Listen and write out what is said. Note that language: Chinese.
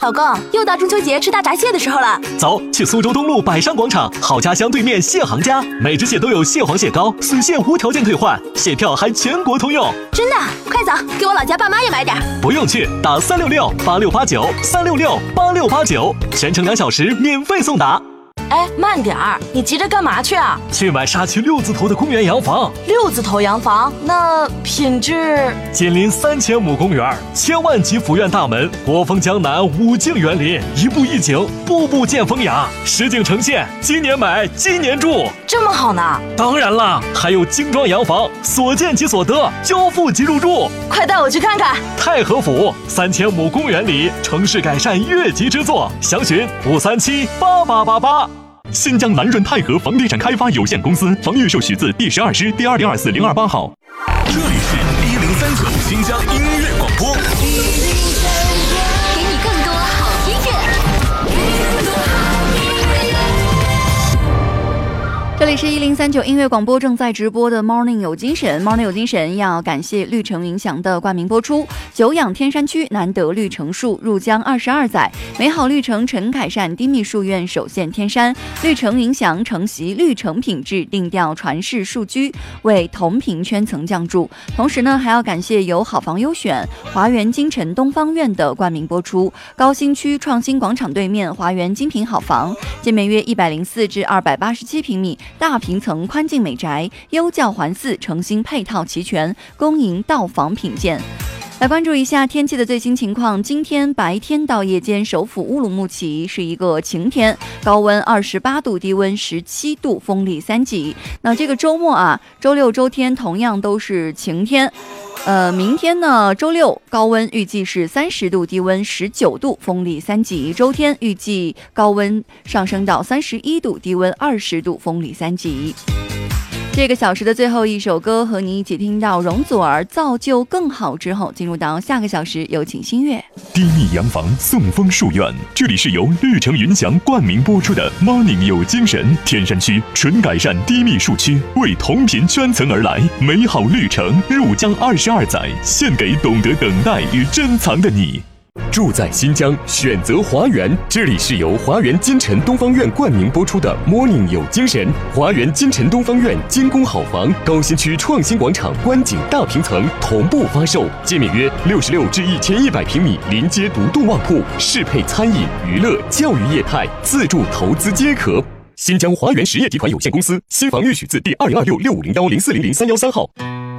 老公，又到中秋节吃大闸蟹的时候了。 走，去苏州东路百商广场好家乡对面蟹行家，每只蟹都有蟹黄蟹膏，损蟹无条件退换，蟹票还全国通用。 真的？快走，给我老家爸妈也买点。 不用去，打366-8689，366-8689，全程2小时免费送达。 哎，慢点儿，你急着干嘛去啊？ 去买沙区6字头的公园洋房。 6字头洋房，那品质？ 紧邻3000亩公园，千万级府院大门，国风江南，5境园林，一步一景，步步见风雅，实景呈现。今年买，今年住， 这么好呢？ 当然了，还有精装洋房，所见即所得，交付即入住。 快带我去看看。 太和府3000亩公园里，城市改善越级之作，详询5378888。新疆南润泰和房地产开发有限公司房预售许字第12支第2024028号。 这里是1039新疆音乐广播， 给你更多好音乐。 这里是1039音乐广播，正在直播的 Morning 有精神。 Morning 有精神要感谢绿城云祥的冠名播出。久仰天山区难得绿城树，入江22载，美好绿城陈凯善低密树院首现天山。绿城云祥承袭绿城品质，定调传世树居，为同频圈层降注。同时呢，还要感谢由好房优选华园金城东方院的冠名播出。高新区创新广场对面华园精品好房，建面约104至287平米，大平层宽进美宅，优教环4，诚心配套齐全，恭迎到访品鉴。来关注一下天气的最新情况。今天白天到夜间，首府乌鲁木齐是一个晴天，高温28度，低温17度，风力3级。那这个周末啊，周六周天同样都是晴天。明天呢，周六高温预计是30度，低温19度，风力3级。周天预计高温上升到31度，低温20度，风力3级。这个小时的最后一首歌，和你一起听到容祖儿造就更好之后，进入到下个小时，有请新月。 低密洋房送风树院，这里是由绿城云祥冠名播出的 Morning 有精神。天山区纯改善低密树区，为同频圈层而来，美好绿城入江22载，献给懂得等待与珍藏的你。住在新疆，选择华园。这里是由华园金城东方院冠名播出的 Morning 有精神。华园金城东方院精工好房，高新区创新广场观景大平层同步发售，建面约66至1100平米，临街独栋卧铺，适配餐饮、娱乐、教育业态，自住投资皆可。新疆华园实业集团有限公司新房预许字第2026650104003113号。